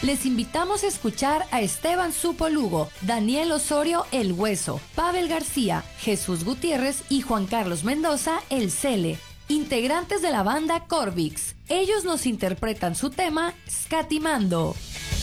Les invitamos a escuchar a Esteban Supo Lugo, Daniel Osorio El Hueso, Pavel García, Jesús Gutiérrez y Juan Carlos Mendoza El Cele, integrantes de la banda Corvix. Ellos nos interpretan su tema Scatimando.